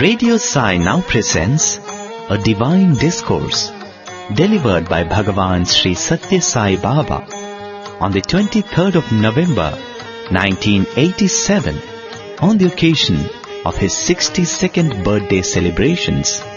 Radio Sai now presents a divine discourse delivered by Bhagavan Sri Satya Sai Baba on the 23rd of November 1987 on the occasion of his 62nd birthday celebrations.